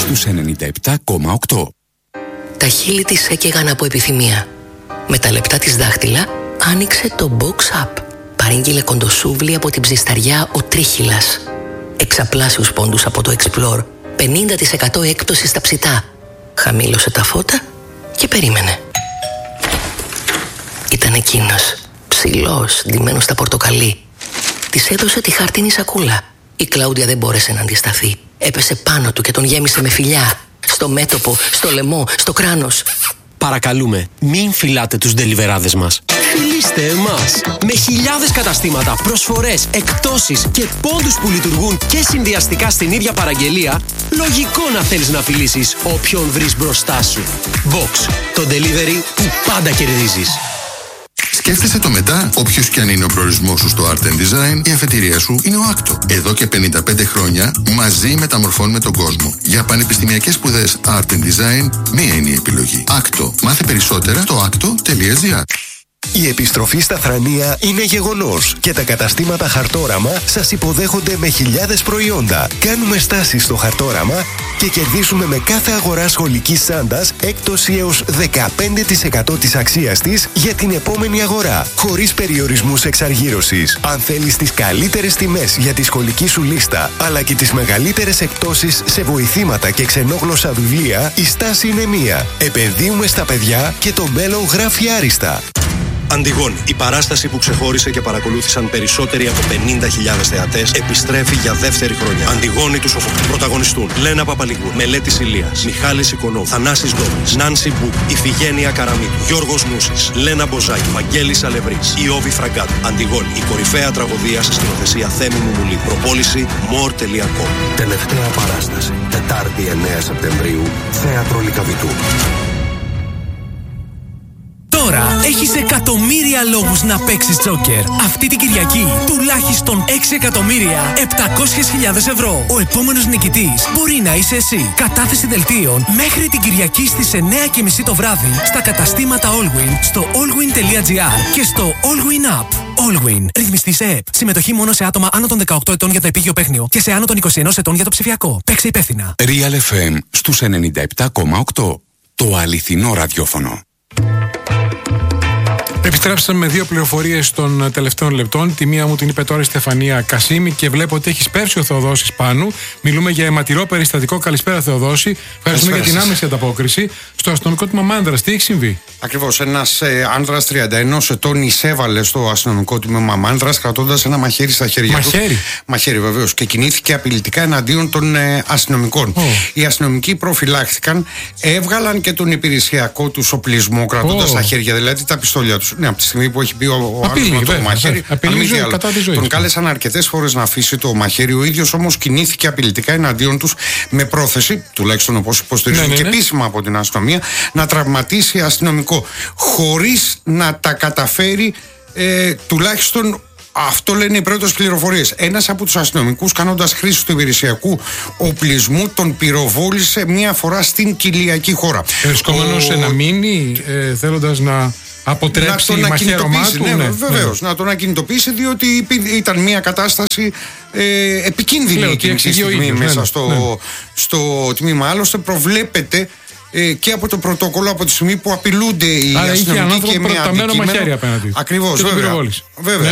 στους 97,8. Τα χείλη της έκαιγαν από επιθυμία. Με τα λεπτά της δάχτυλα άνοιξε το Box Up. Παρήγγειλε κοντοσούβλι από την ψισταριά ο Τρίχυλας. Εξαπλάσιους πόντους από το Explore. 50% έκπτωση στα ψητά. Χαμήλωσε τα φώτα και περίμενε. Ήταν εκείνος, ψηλός, ντυμένος στα πορτοκαλί. Της έδωσε τη χάρτινη σακούλα. Η Κλάουντια δεν μπόρεσε να αντισταθεί. Έπεσε πάνω του και τον γέμισε με φιλιά. Στο μέτωπο, στο λαιμό, στο κράνος. Παρακαλούμε, μην φυλάτε τους ντελιβεράδες μας. Φιλήστε εμάς! Με χιλιάδες καταστήματα, προσφορές, εκπτώσεις και πόντους που λειτουργούν και συνδυαστικά στην ίδια παραγγελία, λογικό να θέλεις να φιλήσεις όποιον βρεις μπροστά σου. Box, το delivery που πάντα κερδίζεις. Σκέφτεσαι το μετά, όποιος και αν είναι ο προορισμός σου στο Art and Design, η αφετηρία σου είναι ο Άκτο. Εδώ και 55 χρόνια μαζί μεταμορφώνουμε τον κόσμο. Για πανεπιστημιακές σπουδές Art and Design, μία είναι η επιλογή. Άκτο. Μάθε περισσότερα στο akto.gr. Η επιστροφή στα Θρανία είναι γεγονός και τα καταστήματα Χαρτόραμα σας υποδέχονται με χιλιάδες προϊόντα. Κάνουμε στάσεις στο Χαρτόραμα και κερδίσουμε με κάθε αγορά σχολικής τσάντας έκπτωση έως 15% της αξίας της για την επόμενη αγορά, χωρίς περιορισμούς εξαργύρωσης. Αν θέλεις τις καλύτερες τιμές για τη σχολική σου λίστα, αλλά και τις μεγαλύτερες εκπτώσεις σε βοηθήματα και ξενόγλωσσα βιβλία, η στάση είναι μία. Επενδύουμε στα παιδιά και το μέλλον γράφει άριστα. Αντιγόνη, η παράσταση που ξεχώρισε και παρακολούθησαν περισσότεροι από 50.000 θεατές, επιστρέφει για δεύτερη χρονιά. Αντιγόνη του Σοφοκλή. Πρωταγωνιστούν Λένα Παπαλιγούρ, Μελέτης Ηλίας, Μιχάλης Οικονόμου, Θανάσης Ντόμης, Νάνση Μπου, Ιφηγένεια Καραμίτου, Γιώργος Νούσης, Λένα Μποζάκη, Βαγγέλης Αλευρής, Ιώβη Φραγκάτου. Αντιγόνη, η κορυφαία τραγωδία σε σκηνοθεσία Θέμη Μουμουλή. Προπόληση more.com. Τελευταία παράσταση, Τετάρτη 9 Σεπτεμβρίου, Θέατρο Λυκαβητού. Τώρα έχεις εκατομμύρια λόγους να παίξεις τζόκερ. Αυτή την Κυριακή τουλάχιστον 6.700.000 ευρώ. Ο επόμενος νικητής μπορεί να είσαι εσύ. Κατάθεση δελτίων μέχρι την Κυριακή στις 9:30 το βράδυ στα καταστήματα Allwyn, στο allwyn.gr και στο Allwyn App. Allwyn. Ρυθμιστή σε ΕΠ. Συμμετοχή μόνο σε άτομα άνω των 18 ετών για το επίγειο παίχνιο και σε άνω των 21 ετών για το ψηφιακό. Παίξε υπεύθυνα. Real FM στους 97,8. Το αληθινό ραδιόφωνο. Επιστρέψαμε με δύο πληροφορίες των τελευταίων λεπτών. Τη μία μου την είπε τώρα η Στεφανία Κασίμη και βλέπω ότι έχει πέρσει ο Θεοδόσης πάνω. Μιλούμε για αιματηρό περιστατικό. Καλησπέρα, Θεοδόση. Ευχαριστούμε για την άμεση ανταπόκριση. Στο αστυνομικό τμήμα Μάνδρας, τι έχει συμβεί? Ακριβώς. Ένας άνδρας 31 ετών εισέβαλε στο αστυνομικό τμήμα Μάνδρας κρατώντας ένα μαχαίρι στα χέρια του. Μαχαίρι, βεβαίως. Και κινήθηκε απειλητικά εναντίον των αστυνομικών. Οι αστυνομικοί προφυλάχθηκαν, έβγαλαν και τον υπηρεσιακό του οπλισμό κρατώντας στα χέρια, δηλαδή τα πιστόλια του. Ναι, από τη στιγμή που έχει πει ο άλλος με το μαχαίρι, τον κάλεσαν αρκετές φορές να αφήσει το μαχαίρι. Ο ίδιος όμως κινήθηκε απειλητικά εναντίον τους με πρόθεση, τουλάχιστον όπως υποστηρίζουν και επίσημα από την αστυνομία, να τραυματίσει αστυνομικό. Χωρίς να τα καταφέρει, τουλάχιστον αυτό λένε οι πρώτες πληροφορίες. Ένας από τους αστυνομικούς, κάνοντας χρήση του υπηρεσιακού οπλισμού, τον πυροβόλησε μία φορά στην κοιλιακή χώρα. Βρισκόμενος σε ένα μήνυ, θέλοντας να αποτρέψει η μαχαίρωμά του. Ναι, βεβαίως, να τον ακινητοποιήσει, διότι ήταν μια κατάσταση επικίνδυνη εκείνη τη στιγμή μέσα στο τμήμα. Άλλωστε προβλέπεται και από το πρωτόκολλο από τη στιγμή που απειλούνται οι αστυνομικοί και μια μαχαίρι απέναντι. Ακριβώς, βέβαια.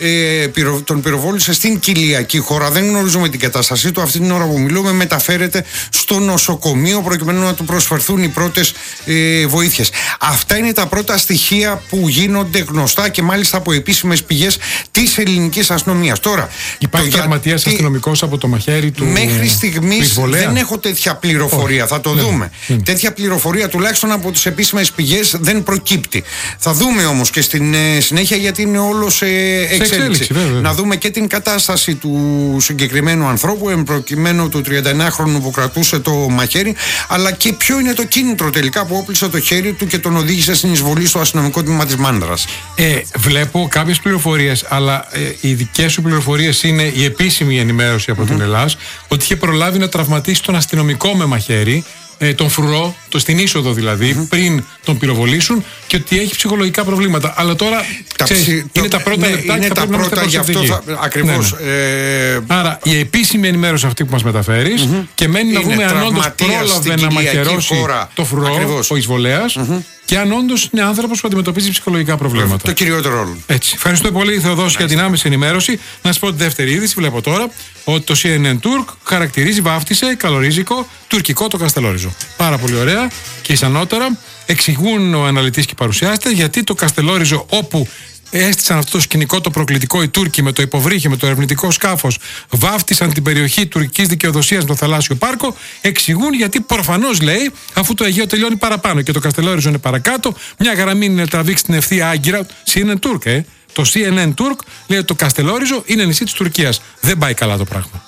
Τον πυροβόλησε στην κοιλιακή χώρα. Δεν γνωρίζουμε την κατάστασή του. Αυτή την ώρα που μιλούμε μεταφέρεται στο νοσοκομείο προκειμένου να του προσφερθούν οι πρώτες βοήθειες. Αυτά είναι τα πρώτα στοιχεία που γίνονται γνωστά και μάλιστα από επίσημες πηγές της ελληνικής αστυνομίας. Τώρα, υπάρχει τραυματίας αστυνομικός από το μαχαίρι του? Μέχρι στιγμής δεν έχω τέτοια πληροφορία. Θα το δούμε. Τέτοια πληροφορία τουλάχιστον από τις επίσημες πηγές δεν προκύπτει. Θα δούμε όμως και στην συνέχεια, γιατί είναι όλο σε εξέλιξη. Να δούμε και την κατάσταση του συγκεκριμένου ανθρώπου, εμπροκειμένου του 39χρονου που κρατούσε το μαχαίρι, αλλά και ποιο είναι το κίνητρο τελικά που όπλησε το χέρι του και τον οδήγησε στην εισβολή στο αστυνομικό τμήμα της Μάνδρας. Βλέπω κάποιες πληροφορίες, αλλά οι δικές σου πληροφορίες είναι η επίσημη ενημέρωση από την Ελλάδα, ότι είχε προλάβει να τραυματίσει τον αστυνομικό με μαχαίρι, τον φρουρό, στην είσοδο δηλαδή, πριν τον πυροβολήσουν, και ότι έχει ψυχολογικά προβλήματα. Αλλά τώρα είναι τα πρώτα λεπτά και θα πρέπει να γι' αυτό ακριβώς. Άρα η επίσημη ενημέρωση αυτή που μας μεταφέρεις, και μένει να δούμε αν όντως πρόλαβε να μαχαιρώσει το φρουρό, ο εισβολέας, και αν όντως είναι άνθρωπος που αντιμετωπίζει ψυχολογικά προβλήματα. Το κυριότερο ρόλο. Έτσι. Ευχαριστώ πολύ, Θεοδόση, για την άμεση ενημέρωση. Να σας πω τη δεύτερη είδηση. Βλέπω τώρα ότι το CNN Turk χαρακτηρίζει, βάφτισε καλορίζικο τουρκικό το Καστελόριζο. Πάρα πολύ ωραία και ισανότερα. Εξηγούν ο αναλυτής και οι παρουσιάστες γιατί το Καστελόριζο, όπου έστησαν αυτό το σκηνικό το προκλητικό οι Τούρκοι με το υποβρύχι, με το ερευνητικό σκάφος, βάφτισαν την περιοχή τουρκικής δικαιοδοσίας με το θαλάσσιο πάρκο, εξηγούν γιατί προφανώς, λέει, αφού το Αιγαίο τελειώνει παραπάνω και το Καστελόριζο είναι παρακάτω, μια γραμμή είναι να τραβήξει την ευθεία άγκυρα. CNN Turk, το CNN Turk λέει ότι το Καστελόριζο είναι νησί της Τουρκίας. Δεν πάει καλά το πράγμα.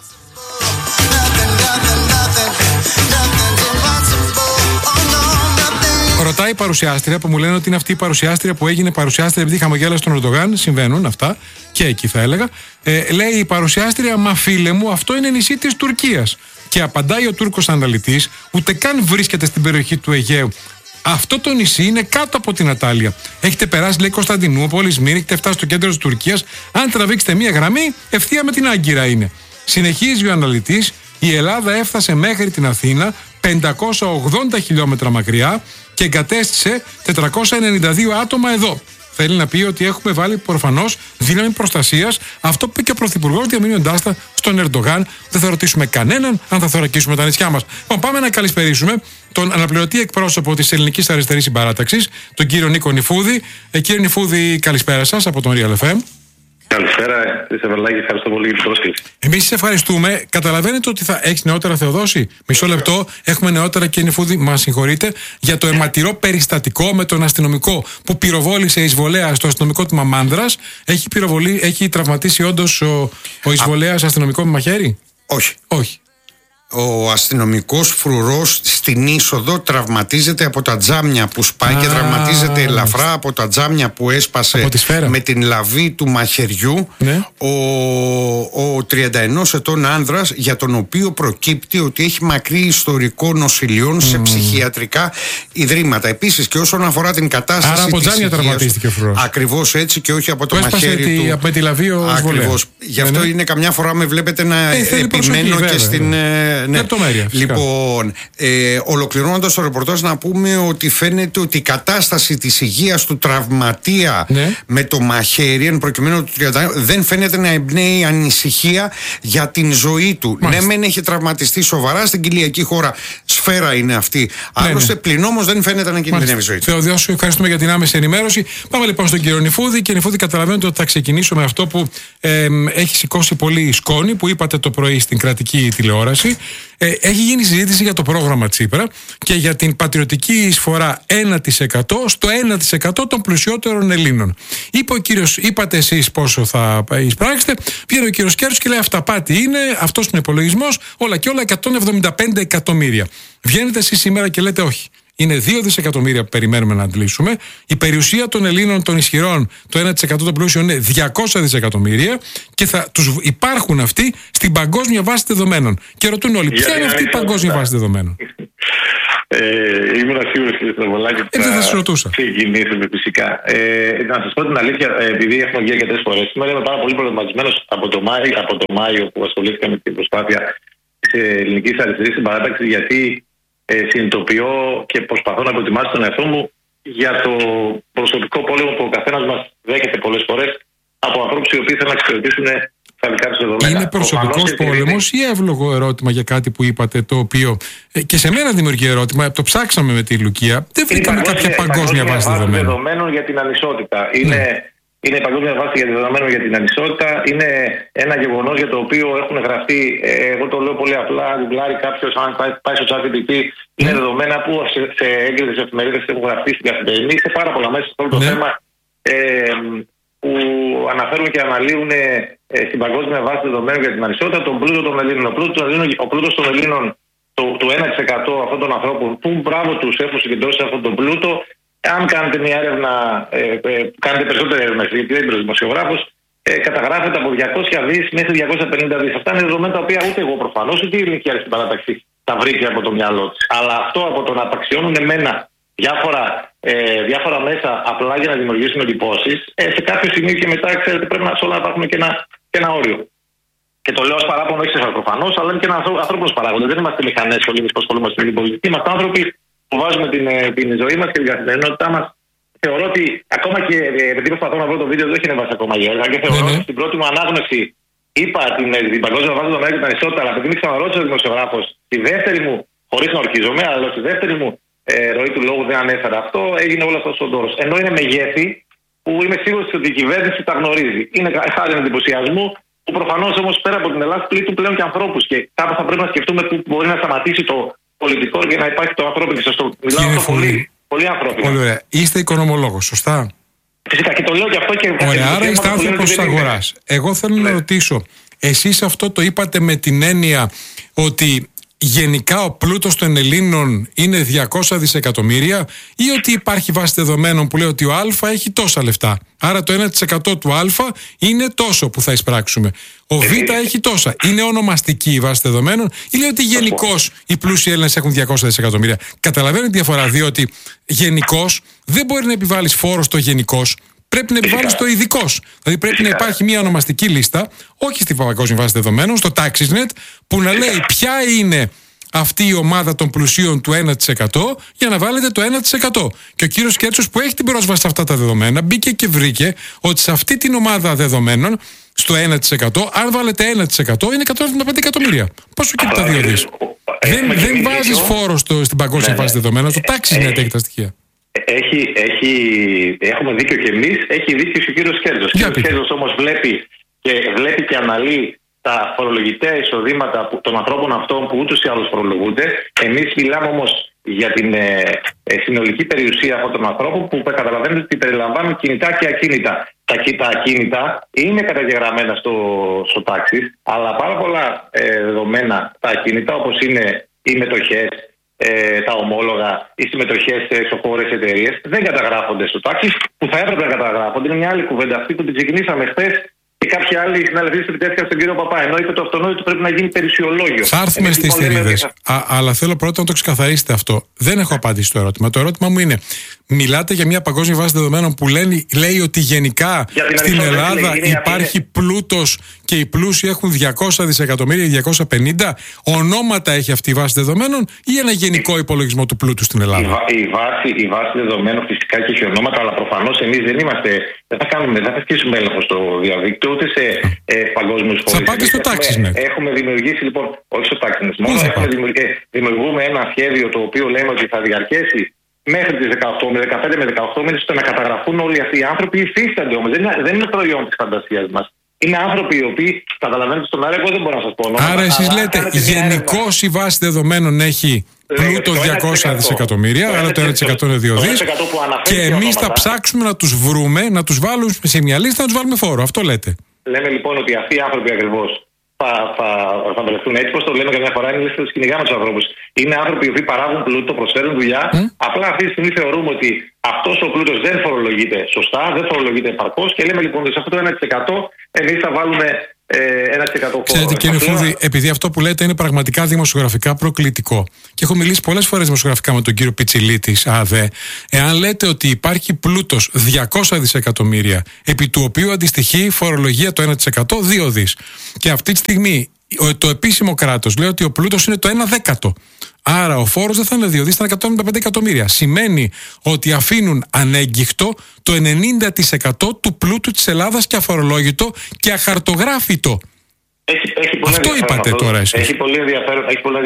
Ρωτάει η παρουσιάστρια, που μου λένε ότι είναι αυτή η παρουσιάστρια που έγινε παρουσιάστρια επειδή χαμογέλασε τον Ερντογάν. Συμβαίνουν αυτά και εκεί θα έλεγα. Λέει η παρουσιάστρια, μα φίλε μου, αυτό είναι νησί της Τουρκίας. Και απαντάει ο Τούρκος αναλυτής, ούτε καν βρίσκεται στην περιοχή του Αιγαίου. Αυτό το νησί είναι κάτω από την Ατάλεια. Έχετε περάσει, λέει, Κωνσταντινούπολη, Σμύρνη, έχετε φτάσει στο κέντρο της Τουρκίας. Αν τραβήξετε μία γραμμή, ευθεία με την Άγκυρα είναι. Συνεχίζει ο αναλυτής, η Ελλάδα έφτασε μέχρι την Αθήνα 580 χιλιόμετρα μακριά και εγκατέστησε 492 άτομα εδώ. Θέλει να πει ότι έχουμε βάλει προφανώς δύναμη προστασίας. Αυτό που είπε και ο Πρωθυπουργός, διαμηνύοντάς τα στον Ερντογάν. Δεν θα ρωτήσουμε κανέναν αν θα θωρακίσουμε τα νησιά μας. Λοιπόν, πάμε να καλησπερίσουμε τον αναπληρωτή εκπρόσωπο της Ελληνικής Αριστερής Συμπαράταξης, τον κύριο Νίκο Νηφούδη. Κύριε Νηφούδη, καλησπέρα σας από τον Real FM. Καλησπέρα, κύριε Σεβερλάκη, ευχαριστώ πολύ για την πρόσκληση. Εμείς σας ευχαριστούμε. Καταλαβαίνετε ότι θα έχει νεότερα, Θεοδόση? Μισό λεπτό, έχουμε νεότερα, κύριε Νηφούδη, μας συγχωρείτε, για το αιματηρό περιστατικό με τον αστυνομικό που πυροβόλησε εισβολέα στο αστυνομικό τμήμα Μάνδρας. Έχει τραυματίσει όντως ο εισβολέας αστυνομικό με μαχαίρι? Όχι. Ο αστυνομικός φρουρός στην είσοδο τραυματίζεται από τα τζάμια που σπάει και τραυματίζεται ελαφρά από τα τζάμια που έσπασε με την λαβή του μαχαιριού. Ναι. Ο 31 ετών άνδρας, για τον οποίο προκύπτει ότι έχει μακρύ ιστορικό νοσηλιών σε ψυχιατρικά ιδρύματα. Επίσης, και όσον αφορά την κατάσταση. Άρα από τζάμια τραυματίστηκε ο φρουρός. Ακριβώς έτσι, και όχι από το μαχαίρι του. Με τη λαβή ο Ακριβώς. Γι' αυτό είναι καμιά φορά με βλέπετε να επιμένω και στην. Ναι. Λοιπόν, ολοκληρώνοντας το ρεπορτάζ, να πούμε ότι φαίνεται ότι η κατάσταση της υγείας του τραυματία με το μαχαίρι, εν προκειμένου του 31, δεν φαίνεται να εμπνέει ανησυχία για την ζωή του. Ναι, μεν έχει τραυματιστεί σοβαρά στην κοιλιακή χώρα, σφαίρα είναι αυτή. Άλλωστε, πλην όμως δεν φαίνεται να κινδυνεύει η ζωή του. Θεοδόση, ευχαριστούμε για την άμεση ενημέρωση. Πάμε λοιπόν στον κύριο Νηφούδη. Κύριε Νηφούδη, καταλαβαίνετε ότι θα ξεκινήσω με αυτό που έχει σηκώσει πολύ σκόνη, που είπατε το πρωί στην κρατική τηλεόραση. Έχει γίνει συζήτηση για το πρόγραμμα Τσίπρα και για την πατριωτική εισφορά 1% στο 1% των πλουσιότερων Ελλήνων. Είπατε εσείς πόσο θα εισπράξετε. Βγαίνει ο κύριος Κέρος και λέει αυταπάτη είναι, αυτός είναι ο υπολογισμός, όλα και όλα 175 εκατομμύρια. Βγαίνετε εσείς σήμερα και λέτε όχι. Είναι 2 δισεκατομμύρια που περιμένουμε να αντλήσουμε. Η περιουσία των Ελλήνων των ισχυρών, το 1% των πλούσιων, είναι 200 δισεκατομμύρια και θα τους υπάρχουν αυτοί στην παγκόσμια βάση δεδομένων. Και ρωτούν όλοι, ποια είναι αυτή η παγκόσμια βάση δεδομένων? Ήμουν σίγουρος, κύριε Στραβολάκη, ότι θα ξεκινήσουμε φυσικά. Να σας πω την αλήθεια, επειδή έχουμε βγει αρκετές φορές, σήμερα είμαι πάρα πολύ προβληματισμένος από το Μάιο που ασχολήθηκα με την προσπάθεια της Ελληνικής Αριστερής Συμπαράταξης, γιατί συνειδητοποιώ και προσπαθώ να προετοιμάσω τον εαυτό μου για το προσωπικό πόλεμο που ο καθένας μας δέχεται πολλές φορές από ανθρώπους οι οποίοι θέλουν να εξυπηρετήσουν τα δικά τους δεδομένα. Είναι προσωπικός πόλεμος ή εύλογο ερώτημα για κάτι που είπατε, το οποίο και σε μένα δημιουργεί ερώτημα, το ψάξαμε με τη Λουκία, δεν βρήκαμε κάποια παγκόσμια βάση δεδομένων για την ανισότητα. Είναι η παγκόσμια βάση για δεδομένων για την ανισότητα. Είναι ένα γεγονός για το οποίο έχουν γραφτεί, εγώ το λέω πολύ απλά, γκουγκλάρει κάποιος, αν πάει στο ChatGPT, είναι δεδομένα που σε έγκριτες εφημερίδες έχουν γραφτεί στην Καθημερινή, σε πάρα πολλά μέσα σε όλο το θέμα, που αναφέρουν και αναλύουν στην παγκόσμια βάση δεδομένων για την ανισότητα τον πλούτο των Ελλήνων. Ο πλούτος των Ελλήνων, το 1% αυτών των ανθρώπων, που μπράβο τους έχουν συγκεντρώσει αυτόν τον πλούτο. Αν κάνετε μια έρευνα, κάνετε περισσότερη έρευνα, γιατί δεν είμαι δημοσιογράφος, καταγράφεται από 200 δις μέχρι 250 δις. Αυτά είναι δεδομένα τα οποία ούτε εγώ προφανώς, ούτε η Ελληνική Αριστερή Παράταξη τα βρήκε από το μυαλό της. Αλλά αυτό από το να απαξιώνουν εμένα διάφορα μέσα απλά για να δημιουργήσουν εντυπώσεις, σε κάποιο σημείο και μετά, ξέρετε, πρέπει να υπάρχουν και ένα όριο. Και το λέω ως παράπονο, όχι σε εσάς προφανώς, αλλά είναι και ένα ανθρώπινος παράγοντας. Δεν είμαστε μηχανές και όλοι που ασχολούμαστε με την πολιτική. Είμαστε άνθρωποι που βάζουμε την ζωή μας και την καθημερινότητά μας. Θεωρώ ότι ακόμα και επειδή προσπαθώ να βρω το βίντεο, δεν έχει ανεβάσει ακόμα η έργα και θεωρώ ότι στην πρώτη μου ανάγνωση είπα την Παγκόσμια Βάση Δεδομένων και την Ανισότητα, αλλά επειδή ξαναρώτησε ο δημοσιογράφος, τη δεύτερη μου, χωρίς να ορκίζομαι, αλλά στη δεύτερη μου ροή του λόγου δεν ανέφερα αυτό, έγινε όλο αυτό ο ντόρος. Ενώ είναι μεγέθη που είμαι σίγουρος ότι η κυβέρνηση τα γνωρίζει. Είναι χάρη εντυπωσιασμού, που προφανώς όμως πέρα από την Ελλάδα πλήττουν πλέον και ανθρώπους. Και κάπου θα πρέπει να σκεφτούμε πού μπορεί να σταματήσει το πολιτικό και να υπάρχει το ανθρώπινο. Μιλάω αυτό πολύ ανθρώπινο. Πολύ ωραία. Είστε οικονομολόγος, σωστά? Φυσικά, και το λέω και αυτό και. Ωραία, άρα είστε άνθρωπος της αγοράς. Εγώ θέλω να ρωτήσω, εσείς αυτό το είπατε με την έννοια ότι γενικά ο πλούτος των Ελλήνων είναι 200 δισεκατομμύρια ή ότι υπάρχει βάση δεδομένων που λέει ότι ο Α έχει τόσα λεφτά, άρα το 1% του Α είναι τόσο που θα εισπράξουμε, ο Β έχει τόσα? Είναι ονομαστική η βάση δεδομένων ή λέει ότι γενικώς οι πλούσιοι Έλληνες έχουν 200 δισεκατομμύρια? Καταλαβαίνετε τη διαφορά, διότι γενικώς δεν μπορεί να επιβάλλεις φόρο στο γενικώς. Πρέπει να επιβάλλει το ειδικός. Δηλαδή πρέπει να υπάρχει μια ονομαστική λίστα, όχι στη Παγκόσμια Βάση Δεδομένων, στο TaxisNet, που να λέει ποια είναι αυτή η ομάδα των πλουσίων του 1% για να βάλετε το 1%. Και ο κύριος Κέρτσος, που έχει την πρόσβαση σε αυτά τα δεδομένα, μπήκε και βρήκε ότι σε αυτή την ομάδα δεδομένων, στο 1%, αν βάλετε 1% είναι 175 εκατομμύρια. Πόσο και τα 2 δις? Δεν βάζεις φόρο στην Παγκόσμια Βάση Δεδομένων, στο TaxisNet έχει τα στοιχεία. Έχουμε δίκιο και εμείς, έχει δίκιο και ο κύριος Κέρτσος. Ο κύριος Κέρτσος όμως βλέπει και αναλύει τα φορολογητέα εισοδήματα των ανθρώπων αυτών που ούτως ή άλλως φορολογούνται. Εμείς μιλάμε όμως για την συνολική περιουσία αυτών των ανθρώπων που καταλαβαίνετε ότι περιλαμβάνουν κινητά και ακίνητα. Τα ακίνητα είναι καταγεγραμμένα στο τάξης, αλλά πάρα πολλά δεδομένα τα ακίνητα, όπως είναι οι μετοχές, τα ομόλογα, οι συμμετοχές σε εξωχώρες εταιρείες, δεν καταγράφονται στο τάξη, που θα έπρεπε να καταγράφονται. Είναι μια άλλη κουβέντα αυτή που την ξεκινήσαμε χθες και κάποιοι άλλοι συναδελφοί επιτέθηκαν στον κύριο Παπά. Ενώ είπε το αυτονόητο πρέπει να γίνει περιουσιολόγιο. Θα έρθουμε στις θηρίδες. Αλλά θέλω πρώτα να το ξεκαθαρίσετε αυτό. Δεν έχω απάντηση στο ερώτημα. Το ερώτημα μου είναι, μιλάτε για μια παγκόσμια βάση δεδομένων που λέει ότι γενικά στην Ελλάδα υπάρχει πλούτος και οι πλούσιοι έχουν 200 δισεκατομμύρια ή 250? Ονόματα έχει αυτή η βάση δεδομένων ή ένα γενικό υπολογισμό του πλούτου στην Ελλάδα? Η βάση δεδομένων φυσικά και έχει ονόματα, αλλά προφανώς εμείς δεν θα ασκήσουμε έλεγχο στο διαδίκτυο ούτε σε παγκόσμιους φορείς. Θα πάτε στο TaxisNet. Έχουμε δημιουργήσει λοιπόν, όχι στο TaxisNet μόνο, δημιουργούμε ένα σχέδιο το οποίο λέμε ότι θα διαρκέσει μέχρι τις 15 με 18 μήνες, ώστε να καταγραφούν όλοι αυτοί οι άνθρωποι. Υφίστανται όμως, δεν είναι προϊόν της φαντασίας μας. Είναι άνθρωποι οι οποίοι καταλαβαίνετε στον αέρα, εγώ δεν μπορώ να σας πω. Άρα εσείς λέτε γενικώς η βάση δεδομένων έχει πλούτο 200 δισεκατομμύρια, άρα το 1% είναι 2 δις. Και εμείς θα ψάξουμε να τους βρούμε, να τους βάλουμε σε μια λίστα, να τους βάλουμε φόρο. Αυτό λέτε? Λέμε λοιπόν ότι αυτοί οι άνθρωποι ακριβώς θα βρεθούν έτσι, πώς το λέμε καμιά φορά, είναι λίστα του κυνηγάμε τους ανθρώπους. Είναι άνθρωποι οι οποίοι παράγουν πλούτο, προσφέρουν δουλειά. Απλά αυτή τη στιγμή θεωρούμε ότι αυτός ο πλούτος δεν φορολογείται σωστά, δεν φορολογείται επαρκώς και λέμε λοιπόν ότι σε αυτό το 1% εμείς θα βάλουμε 1% φόρο. Ξέρετε κύριε Φούδη, επειδή αυτό που λέτε είναι πραγματικά δημοσιογραφικά προκλητικό και έχω μιλήσει πολλές φορές δημοσιογραφικά με τον κύριο Πιτσιλή της ΑΔΕ, εάν λέτε ότι υπάρχει πλούτος 200 δισεκατομμύρια επί του οποίου αντιστοιχεί φορολογία το 1%, 2 δις, και αυτή τη στιγμή το επίσημο κράτος λέει ότι ο πλούτος είναι το 1/10. Άρα ο φόρος δεν θα είναι 2 δις, θα είναι 195 εκατομμύρια. Σημαίνει ότι αφήνουν ανέγκυχτο το 90% του πλούτου της Ελλάδας και αφορολόγητο και αχαρτογράφητο. Αυτό είπατε τώρα εσείς. Έχει πολύ ενδιαφέρον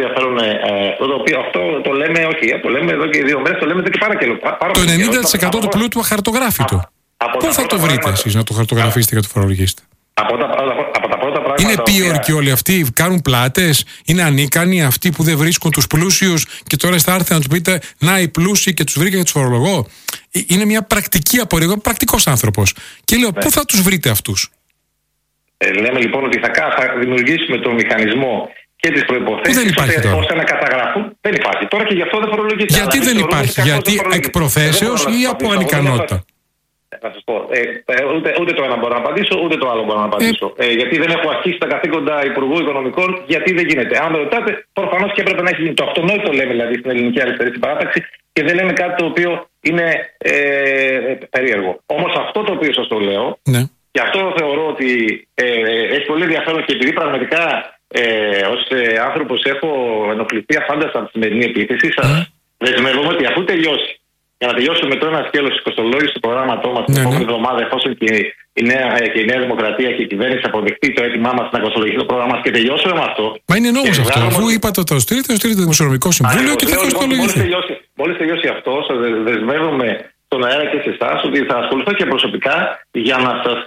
το οποίο αυτό το λέμε, όχι, το λέμε εδώ και 2 μέρες, το λέμε εδώ και πάρα καιρό. Το 90% του πλούτου αχαρτογράφητο. Πού θα το βρείτε εσείς να το χαρτογραφήσετε και να το φορολογήσετε? Από τα πρώτα πράγματα. Είναι πίορκοι όλοι αυτοί, κάνουν πλάτες, είναι ανίκανοι αυτοί που δεν βρίσκουν τους πλούσιους και τώρα θα έρθει να τους πείτε να οι πλούσιοι και τους βρήκα και τους φορολογώ? Είναι μια πρακτική απορία. Εγώ είμαι πρακτικός άνθρωπος και λέω πού θα τους βρείτε αυτούς? Λέμε λοιπόν ότι θα δημιουργήσουμε τον μηχανισμό και τις προϋποθέσεις ώστε να καταγραφούν. Δεν υπάρχει τώρα και γι' αυτό δεν φορολογείται. Γιατί δεν υπάρχει? Γιατί εκ προθέσεως ή από ανικανότητα? να σας πω. Ούτε το ένα μπορώ να απαντήσω, ούτε το άλλο μπορώ να απαντήσω. Γιατί δεν έχω αρχίσει τα καθήκοντα Υπουργού Οικονομικών, γιατί δεν γίνεται. Αν με ρωτάτε, προφανώς και έπρεπε να έχει γίνει. Το αυτονόητο λέμε δηλαδή στην ελληνική αριστερή παράταξη και δεν λέμε κάτι το οποίο είναι περίεργο. Όμως αυτό το οποίο σας το λέω, ναι. Και αυτό θεωρώ ότι έχει πολύ ενδιαφέρον και επειδή πραγματικά ως άνθρωπος έχω ενοχληθεί αφάνταστα από τη σημερινή επίθεση, σας δεσμεύομαι ότι αφού τελειώσει. Για να τελειώσουμε το ένα σκέλος της κοστολόγησης του προγράμματός μας την επόμενη εβδομάδα, εφόσον και η Νέα Δημοκρατία και η κυβέρνηση αποδεχτεί το αίτημά μας να κοστολογήσει το πρόγραμμα μας και τελειώσουμε με αυτό. Μα είναι νόμος αυτό. Αφού είπατε το στείλετε το Δημοσιονομικό Συμβούλιο και θα κοστολογηθεί. Μόλις τελειώσει αυτό, σας δεσμεύομαι στον αέρα και σε εσάς ότι θα ασχοληθώ και προσωπικά για να σας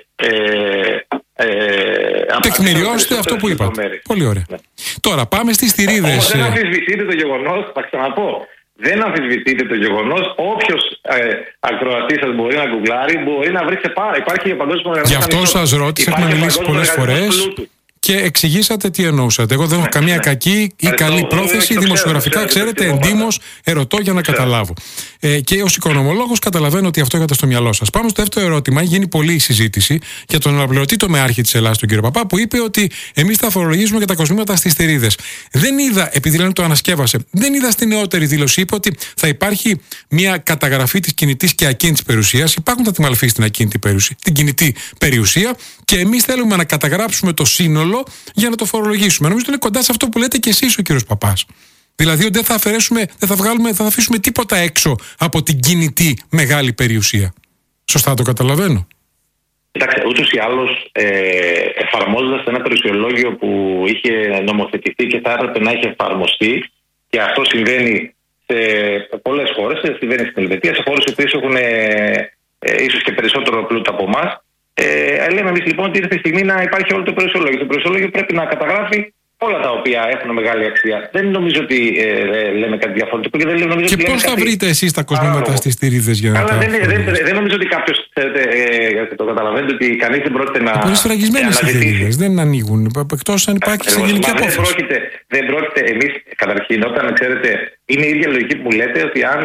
τεκμηριώσετε αυτό που είπατε. Πολύ ωραία. Ναι. Τώρα πάμε στις θηρίδες. Όμως δεν αμφισβητείτε το γεγονός, θα ξαναπώ. Δεν αμφισβητείτε το γεγονός. Όποιος ακροατής σας μπορεί να γκουγκλάρει, μπορεί να βρει σε υπάρχει παγκόσμιο. Γι' αυτό σας ρώτησα, έχουμε μιλήσει πολλές φορές και εξηγήσατε τι εννοούσατε. Εγώ δεν έχω καμία κακή ή καλή πρόθεση. Δημοσιογραφικά, ξέρετε, εντύμως ερωτώ για να καταλάβω. Και ως οικονομολόγος καταλαβαίνω ότι αυτό είχατε στο μυαλό σας. Πάμε στο δεύτερο ερώτημα. Έχει γίνει πολλή συζήτηση για τον αναπληρωτή τομεάρχη της Ελλάδας, τον κύριο Παπά, που είπε ότι εμείς θα φορολογήσουμε και τα κοσμήματα στις θηρίδες. Δεν είδα, επειδή λένε το ανασκεύασε, δεν είδα στη νεότερη δήλωση. Είπε ότι θα υπάρχει μια καταγραφή της κινητής και ακίνητης περιουσίας. Υπάρχουν τα τιμαλφή στην ακίνητη περιουσία, την κινητή περιουσία, και εμείς θέλουμε να καταγράψουμε το σύνολο για να το φορολογήσουμε. Νομίζω ότι είναι κοντά σε αυτό που λέτε και εσείς ο κύριος Παπάς. Δηλαδή ότι δεν θα αφαιρέσουμε, δεν θα αφήσουμε τίποτα έξω από την κινητή μεγάλη περιουσία. Σωστά το καταλαβαίνω? Κοιτάξτε, ούτως ή άλλως εφαρμόζοντας ένα περιουσιολόγιο που είχε νομοθετηθεί και θα έπρεπε να έχει εφαρμοστεί, και αυτό συμβαίνει σε πολλές χώρες, συμβαίνει στην Ελβετία, σε χώρες που έχουν ίσως και περισσότερο πλούτο από εμάς. Λέμε εμείς λοιπόν ότι ήρθε η στιγμή να υπάρχει όλο το περιουσιολόγιο. Το περιουσιολόγιο πρέπει να καταγράφει όλα τα οποία έχουν μεγάλη αξία. Δεν νομίζω ότι λέμε κάτι διαφορετικό. Και πώς θα βρείτε εσείς τα κοσμήματα στις θηρίδες για να τα... Δεν νομίζω ότι κάποιος, το καταλαβαίνετε, ότι κανείς δεν πρόκειται να... Είναι σφραγισμένες οι θηρίδες, δεν ανοίγουν. Εκτός αν υπάρχει σε γενική απόφαση. Δεν πρόκειται εμείς, καταρχήν, όταν ξέρετε, είναι η ίδια λογική που λέτε, ότι αν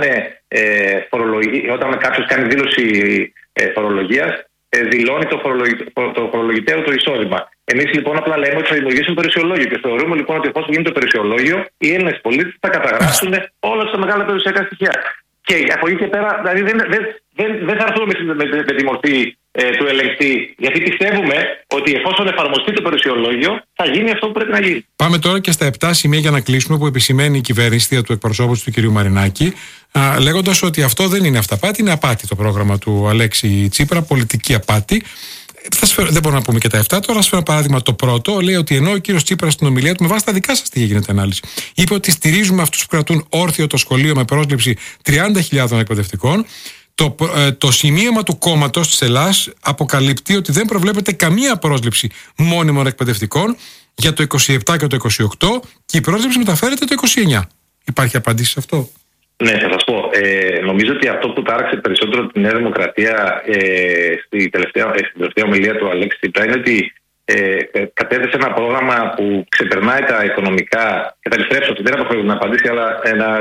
όταν κάποιος κάνει δήλωση φορολογίας, δηλώνει το φορολογητέο το εισόδημα. Εμείς λοιπόν απλά λέμε ότι θα δημιουργήσουμε περιουσιολόγιο και θεωρούμε λοιπόν ότι εφόσον γίνει το περιουσιολόγιο, οι Έλληνες πολίτες θα καταγράψουν όλα τα μεγάλα περιουσιακά στοιχεία. Και από εκεί και πέρα, δηλαδή δεν θα έρθουμε με τη μορφή του ελεγκτή, γιατί πιστεύουμε ότι εφόσον εφαρμοστεί το περιουσιολόγιο, θα γίνει αυτό που πρέπει να γίνει. Πάμε τώρα και στα 7 σημεία για να κλείσουμε που επισημαίνει η κυβέρνηση του εκπροσώπου του κ. Μαρινάκη, λέγοντας ότι αυτό δεν είναι αυταπάτη, είναι απάτη το πρόγραμμα του Αλέξη Τσίπρα, πολιτική απάτη. Δεν μπορούμε να πούμε και τα 7. Τώρα, ας φέρω ένα παράδειγμα. Το πρώτο λέει ότι ενώ ο κύριος Τσίπρας στην ομιλία του, με βάση τα δικά σας τι γίνεται ανάλυση, είπε ότι στηρίζουμε αυτούς που κρατούν όρθιο το σχολείο με πρόσληψη 30.000 εκπαιδευτικών. Το σημείωμα του κόμματος της Ελλάδας αποκαλύπτει ότι δεν προβλέπεται καμία πρόσληψη μόνιμων εκπαιδευτικών για το 27 και το 28 και η πρόσληψη μεταφέρεται το 29. Υπάρχει απάντηση σε αυτό? Ναι, θα σας πω. Νομίζω ότι αυτό που τάραξε περισσότερο τη Νέα Δημοκρατία στην τελευταία ομιλία του Αλέξη Τσίπρα είναι ότι κατέθεσε ένα πρόγραμμα που ξεπερνάει τα οικονομικά. Και θα επιστρέψω, δεν έχω να απαντήσει, αλλά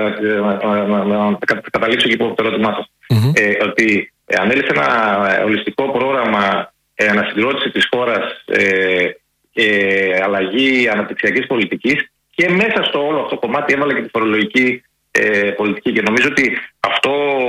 να καταλήξω και από το ερώτημά σας. Ότι ανέλησε ένα ολιστικό πρόγραμμα ανασυγκρότηση της χώρας και αλλαγή αναπτυξιακής πολιτικής, και μέσα στο όλο αυτό το κομμάτι έβαλε και τη φορολογική πολιτική. Και νομίζω ότι αυτό,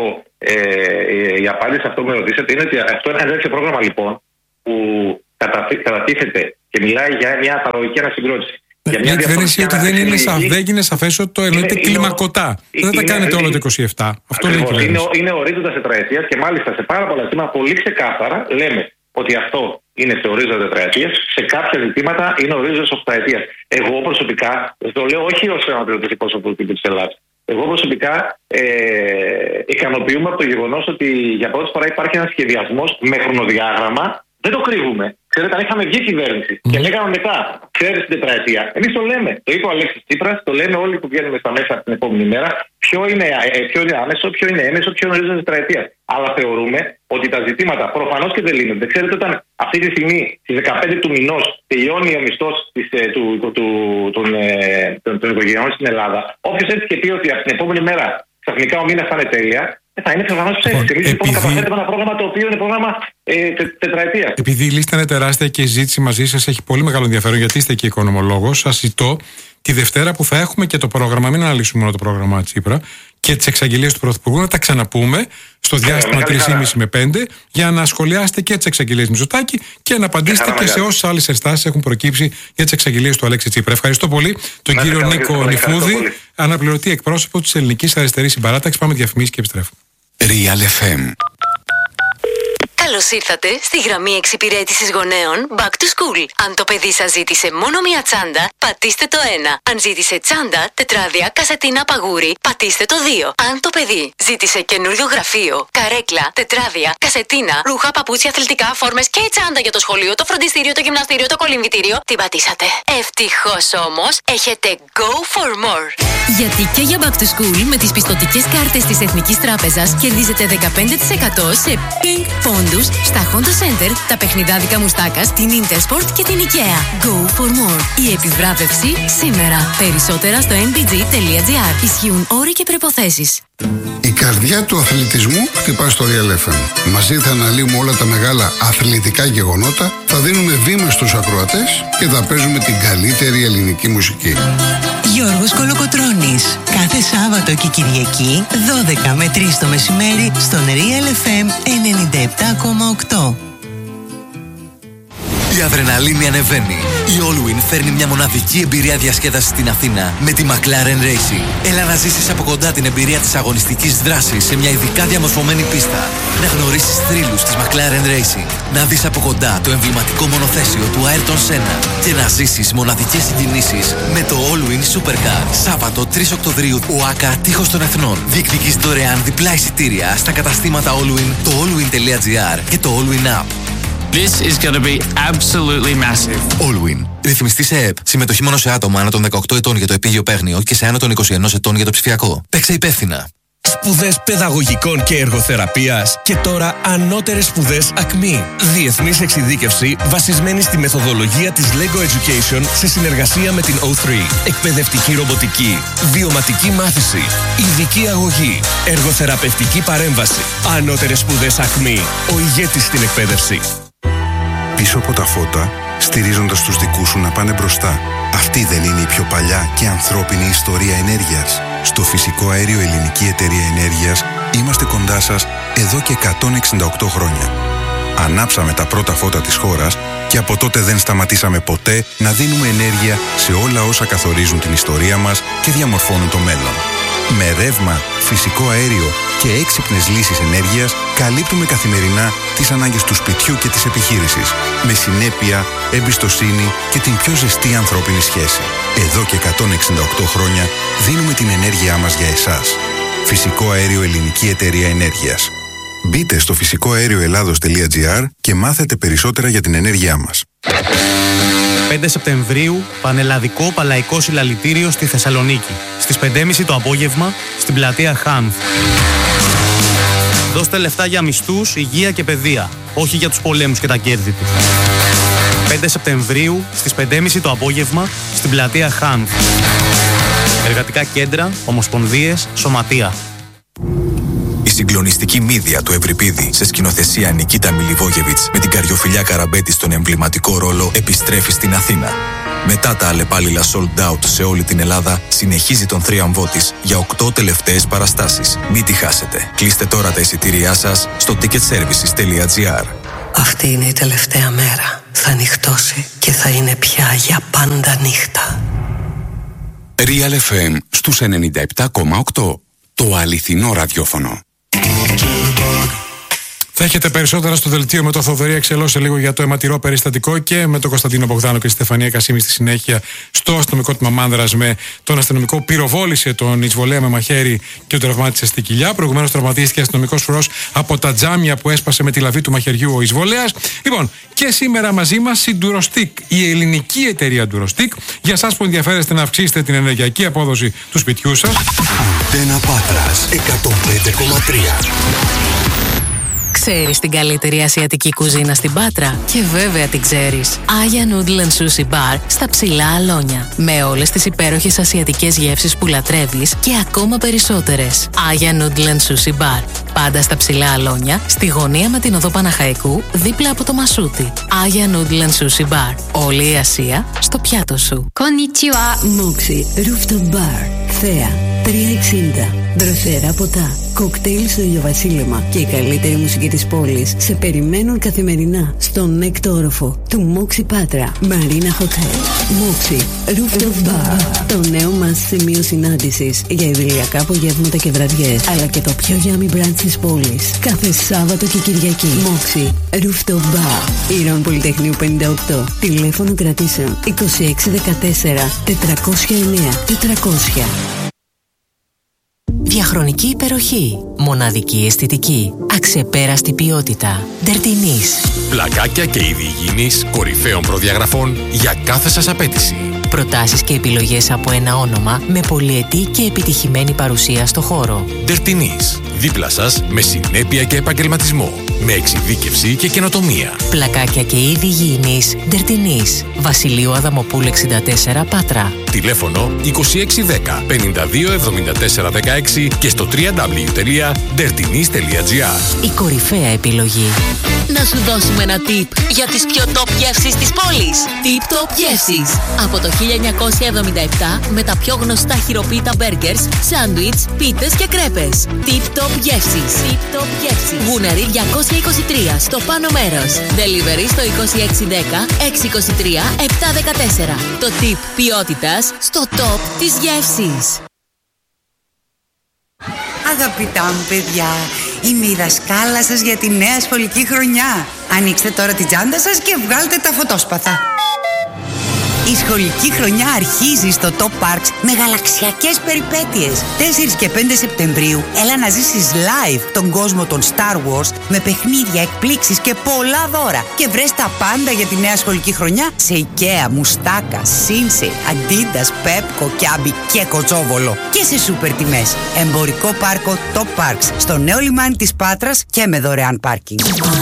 η απάντηση σε αυτό που με ρωτήσατε είναι ότι αυτό είναι ένα τέτοιο πρόγραμμα λοιπόν που κατατίθεται και μιλάει για μια παραγωγική ανασυγκρότηση. Η κυβέρνηση ότι δεν έγινε σαφές ότι το εννοείται κλιμακωτά. Δεν τα κάνετε όλο το 27. Αυτό λέει η κυβέρνηση. Είναι ορίζοντας τετραετίας και μάλιστα σε πάρα πολλά ζητήματα πολύ ξεκάθαρα λέμε ότι αυτό είναι σε ορίζοντα τετραετίας, σε κάποια ζητήματα είναι ορίζοντας οκταετίας. Εγώ προσωπικά, το λέω όχι ως αναπληρωτής εκπρόσωπος του τύπου της Ελλάδας, εγώ προσωπικά ικανοποιούμαι από το γεγονός ότι για πρώτη φορά υπάρχει ένας σχεδιασμός με χρονοδιάγραμμα. Δεν το κρύβουμε. Ξέρετε, αν είχαμε βγει κυβέρνηση και λέγαμε μετά, ξέρετε, στην τετραετία, εμείς το λέμε. Το είπε ο Αλέξης Τσίπρας, το λέμε όλοι που βγαίνουμε στα μέσα την επόμενη μέρα. Ποιο είναι άμεσο, ποιο είναι έμεσο, ποιο είναι ορίζοντα τετραετία. Αλλά θεωρούμε ότι τα ζητήματα προφανώς και δεν λύνονται. Ξέρετε, όταν αυτή τη στιγμή στις 15 του μηνός τελειώνει ο μισθός των οικογενειών στην Ελλάδα, όποιος έτσι και πει ότι από την επόμενη μέρα ξαφνικά ο μήνας θα είναι τέλεια, Θα είναι προφανώς ψεύτικη. Λοιπόν, καταφέρετε με ένα πρόγραμμα το οποίο είναι πρόγραμμα τετραετία. Επειδή η λίστα είναι τεράστια και η ζήτηση μαζί σας έχει πολύ μεγάλο ενδιαφέρον, γιατί είστε και οικονομολόγος, σας ζητώ τη Δευτέρα που θα έχουμε και το πρόγραμμα, μην αναλύσουμε μόνο το πρόγραμμα Τσίπρα και τις εξαγγελίες του Πρωθυπουργού, να τα ξαναπούμε στο διάστημα 3,5 με 5 για να σχολιάσετε και τις εξαγγελίες Μητσοτάκη και να απαντήσετε και σε όσες άλλες ενστάσεις έχουν προκύψει για τις εξαγγελίες του Αλέξη Τσίπρα. Ευχαριστώ πολύ τον κύριο Νίκο Νιφούδη, αναπληρωτή εκπρόσωπο της Ελληνικής Αριστερής Συμπαράταξης. Πάμε διαφημίσεις και επιστρέφουμε. Real FM. Καλώς ήρθατε στη γραμμή εξυπηρέτησης γονέων Back to School. Αν το παιδί σας ζήτησε μόνο μία τσάντα, πατήστε το 1. Αν ζήτησε τσάντα, τετράδια, κασετίνα, παγούρι, πατήστε το 2. Αν το παιδί ζήτησε καινούριο γραφείο, καρέκλα, τετράδια, κασετίνα, ρούχα, παπούτσια, αθλητικά, φόρμες και η τσάντα για το σχολείο, το φροντιστήριο, το γυμναστήριο, το κολυμβητήριο, την πατήσατε. Ευτυχώς όμως έχετε Go for More. Γιατί και για Back to School με τις πιστωτικές κάρτες της Εθνικής Τράπεζας κερδίζετε 15% σε ping πόντους στα Honda Center, τα παιχνιδάδικα Μουστάκας, την Intersport και την IKEA. Go for more. Η επιβράβευση σήμερα. Περισσότερα στο nbg.gr. Ισχύουν όροι και προϋποθέσεις. Η καρδιά του αθλητισμού χτυπά στο Real FM. Μαζί θα αναλύουμε όλα τα μεγάλα αθλητικά γεγονότα, θα δίνουμε βήμα στους ακροατές και θα παίζουμε την καλύτερη ελληνική μουσική. Γιώργος Κολοκοτρώνης. Κάθε Σάββατο και Κυριακή 12 με 3 το μεσημέρι στον Real FM 97,8. Η αδρεναλίνη ανεβαίνει. Η Allwyn φέρνει μια μοναδική εμπειρία διασκέδασης στην Αθήνα με τη McLaren Racing. Έλα να ζήσεις από κοντά την εμπειρία της αγωνιστικής δράσης σε μια ειδικά διαμορφωμένη πίστα. Να γνωρίσεις θρύλους της McLaren Racing. Να δεις από κοντά το εμβληματικό μονοθέσιο του Ayrton Senna. Και να ζήσεις μοναδικές συγκινήσεις με το Allwyn Supercar. Σάββατο 3 Οκτωβρίου, ΟΑΚΑ Τείχος των Εθνών. Διεκδικείς δωρεάν διπλά εισιτήρια στα καταστήματα Allwyn, το allwyn.gr και το Allwyn App. This is going to be absolutely massive. Allwyn. Ρυθμιστή σε ΕΕΠ. Συμμετοχή μόνο σε άτομα άνω των 18 ετών για το επίγειο παίγνιο και σε άνω των 21 ετών για το ψηφιακό. Παίξε υπεύθυνα. Σπουδές παιδαγωγικών και εργοθεραπείας και τώρα ανώτερες σπουδές ΑΚΜΗ. Διεθνής εξειδίκευση βασισμένη στη μεθοδολογία της LEGO Education σε συνεργασία με την O3. Εκπαιδευτική ρομποτική, βιωματική μάθηση, ειδική αγωγή, εργοθεραπευτική παρέμβαση. Ανώτερες σπουδές ΑΚΜΗ. Ο ηγέτης στην εκπαίδευση. Πίσω από τα φώτα, στηρίζοντας τους δικούς σου να πάνε μπροστά. Αυτή δεν είναι η πιο παλιά και ανθρώπινη ιστορία ενέργειας? Στο Φυσικό Αέριο Ελληνική Εταιρεία Ενέργειας είμαστε κοντά σας εδώ και 168 χρόνια. Ανάψαμε τα πρώτα φώτα της χώρας και από τότε δεν σταματήσαμε ποτέ να δίνουμε ενέργεια σε όλα όσα καθορίζουν την ιστορία μας και διαμορφώνουν το μέλλον. Με ρεύμα, φυσικό αέριο και έξυπνες λύσεις ενέργειας καλύπτουμε καθημερινά τις ανάγκες του σπιτιού και της επιχείρησης. Με συνέπεια, εμπιστοσύνη και την πιο ζεστή ανθρώπινη σχέση. Εδώ και 168 χρόνια δίνουμε την ενέργειά μας για εσάς. Φυσικό Αέριο Ελληνική Εταιρεία Ενέργειας. Μπείτε στο φυσικοαέρioελλάδος.gr και μάθετε περισσότερα για την ενέργειά μας. 5 Σεπτεμβρίου, πανελλαδικό παλαϊκό συλλαλητήριο στη Θεσσαλονίκη. Στις 5.30 το απόγευμα, στην πλατεία Χάνθ. Δώστε λεφτά για μισθούς, υγεία και παιδεία, όχι για τους πολέμους και τα κέρδη του. 5 Σεπτεμβρίου, στις 5.30 το απόγευμα, στην πλατεία Χάνθ. Εργατικά κέντρα, ομοσπονδίες, σωματεία. Η συγκλονιστική μύδια του Ευρυπίδη σε σκηνοθεσία Νικίτα Μιλιβόγεβιτς με την Καριοφιλιά Καραμπέτη στον εμβληματικό ρόλο επιστρέφει στην Αθήνα. Μετά τα αλλεπάλληλα sold out σε όλη την Ελλάδα, συνεχίζει τον θρίαμβό της για 8 τελευταίες παραστάσεις. Μην τη χάσετε. Κλείστε τώρα τα εισιτήριά σας στο ticketservices.gr. Αυτή είναι η τελευταία μέρα. Θα νυχτώσει και θα είναι πια για πάντα νύχτα. Real FM στους 97,8. Το αληθινό ραδιόφωνο. Θα έχετε περισσότερα στο δελτίο με το Θοδωρή Εξελό σε λίγο για το αιματηρό περιστατικό και με τον Κωνσταντίνο Μπογδάνο και τη Στεφανία Κασίμη στη συνέχεια στο αστυνομικό τμήμα Μάνδρας με τον αστυνομικό πυροβόλησε τον εισβολέα με μαχαίρι και τον τραυμάτισε στη κοιλιά. Προηγουμένως τραυματίστηκε αστυνομικός φορός από τα τζάμια που έσπασε με τη λαβή του μαχαιριού ο εισβολέας. Λοιπόν, και σήμερα μαζί μας η Durostic, η ελληνική εταιρεία Durostic. Για εσάς που ενδιαφέρεστε να αυξήσετε την ενεργειακή απόδοση του σπιτιού σας. Αντένα Πάτρας 105,3. Ξέρεις την καλύτερη ασιατική κουζίνα στην Πάτρα? Και βέβαια την ξέρεις. Aya Noodle and Sushi Bar στα Ψηλά Αλόνια. Με όλες τις υπέροχες ασιατικές γεύσεις που λατρεύεις και ακόμα περισσότερες. Aya Noodle and Sushi Bar. Πάντα στα Ψηλά Αλόνια, στη γωνία με την οδό Παναχαϊκού, δίπλα από το Μασούτι. Aya Noodle and Sushi Bar. Όλη η Ασία στο πιάτο σου. Konnichiwa. Moxie Rooftop Bar. Θέα. 360. Δροσερά ποτά. Κοκτέιλ στο ηλιοβασίλεμα και η καλύτερη μουσική της πόλης σε περιμένουν καθημερινά στον έκτο όροφο του Moxie Patra Marina Hotel. Moxie Rooftop Bar. Το νέο μας σημείο συνάντησης για ιδηλιακά απογεύματα και βραδιές, αλλά και το πιο yummy brunch της πόλης. Κάθε Σάββατο και Κυριακή. Moxie Rooftop Bar. Ήρων Πολυτεχνείου 58. Τηλέφωνο κρατήσεων 2614 409 400. Διαχρονική υπεροχή. Μοναδική αισθητική. Αξεπέραστη ποιότητα. Dertinis. Πλακάκια και είδη υγιεινής κορυφαίων προδιαγραφών για κάθε σας απέτηση. Προτάσεις και επιλογές από ένα όνομα με πολυετή και επιτυχημένη παρουσία στο χώρο. Dertinis. Δίπλα σας με συνέπεια και επαγγελματισμό. Με εξειδίκευση και καινοτομία. Πλακάκια και είδη υγιεινής. Dertinis. Βασιλείου Αδαμοπούλου 64 Πάτρα. Τηλέφωνο 2610 52 74 16 και στο www.dertinis.gr. Η κορυφαία επιλογή. Να σου δώσουμε ένα tip για τις πιο top γεύσεις της πόλης. Tip Top Γεύσεις. Από το 1977 με τα πιο γνωστά χειροποίητα μπέργκερς, σάντουιτς, πίτες και κρέπες. Tip Top Γεύσεις. Tip Top Γεύσεις. Γούναρη 223 στο πάνω μέρος. Delivery στο 2610 623 714. Το tip ποιότητας στο top της γεύσης. Αγαπητά μου παιδιά, είμαι η δασκάλα σας για τη νέα σχολική χρονιά. Ανοίξτε τώρα την τσάντα σας και βγάλτε τα φωτόσπαθα. Η σχολική χρονιά αρχίζει στο Top Parks με γαλαξιακές περιπέτειες. 4 και 5 Σεπτεμβρίου έλα να ζήσεις live τον κόσμο των Star Wars με παιχνίδια, εκπλήξεις και πολλά δώρα. Και βρες τα πάντα για τη νέα σχολική χρονιά σε IKEA, Μουστάκα, Sinsei, Adidas, Pepco, Kiabi και Κοτσόβολο. Και σε σούπερ τιμές. Εμπορικό πάρκο Top Parks στο νέο λιμάνι της Πάτρας και με δωρεάν πάρκινγκ.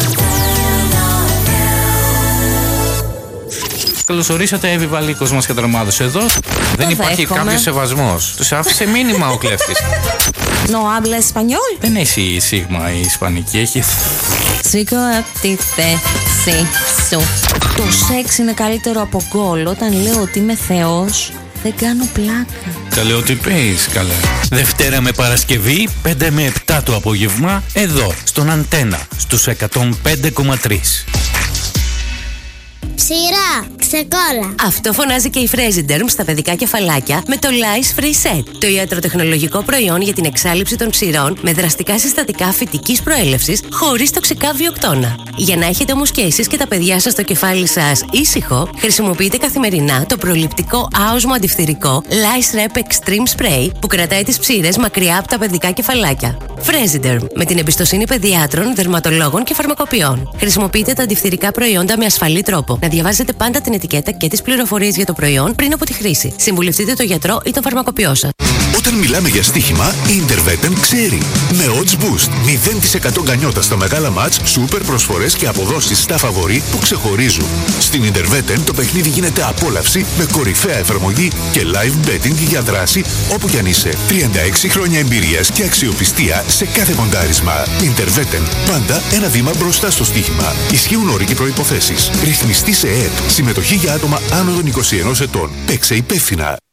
Καλωσορίσατε, Εύη Βαλίκος μας και τρομάδος εδώ. Δεν υπάρχει κάποιος σεβασμός. Τους άφησε μήνυμα ο κλέφτης. No habla español. Δεν έχει σίγμα η ισπανική, έχει. Σήκω απ' τη θέση σου. Το σεξ είναι καλύτερο από γκολ. Όταν λέω ότι είμαι θεός, δεν κάνω πλάκα. Καλέ, ό,τι πεις, καλέ. Δευτέρα με Παρασκευή, 5 με 7 το απόγευμα, εδώ, στον Αντένα, στους 105,3. Ψηρά, ξεκόλα. Αυτό φωνάζει και η Fresiderm στα παιδικά κεφαλάκια με το Lice Free Set. Το ιατροτεχνολογικό προϊόν για την εξάλειψη των ψηρών με δραστικά συστατικά φυτικής προέλευσης χωρίς τοξικά βιοκτώνα. Για να έχετε όμως και εσείς και τα παιδιά σας στο κεφάλι σας ήσυχο, χρησιμοποιείτε καθημερινά το προληπτικό άοσμο αντιφθυρικό Lice Rep Extreme Spray που κρατάει τις ψήρες μακριά από τα παιδικά κεφαλάκια. Fresiderm, με την εμπιστοσύνη παιδιάτρων, δερματολόγων και φαρμακοποιών. Χρησιμοποιείτε τα αντιφθυρικά προϊόντα με ασφαλή τρόπο. Να διαβάζετε πάντα την ετικέτα και τις πληροφορίες για το προϊόν πριν από τη χρήση. Συμβουλευτείτε τον γιατρό ή τον φαρμακοποιό σας. Όταν μιλάμε για στοίχημα, η Interveten ξέρει. Με Odds Boost, 0% γκανιότα στα μεγάλα μάτς, σούπερ προσφορές και αποδόσεις στα φαβορί που ξεχωρίζουν. Στην Interveten το παιχνίδι γίνεται απόλαυση με κορυφαία εφαρμογή και live betting για δράση όπου κι αν είσαι. 36 χρόνια εμπειρίας και αξιοπιστία σε κάθε ποντάρισμα. Interveten, πάντα ένα βήμα μπροστά στο στοίχημα. Ισχύουν όροι και προϋποθέσεις. Ρυθμιστή σε ΕΕΠ. Συμμετοχή για άτομα άνω των 21 ετών. Παίξε υπεύθυνα.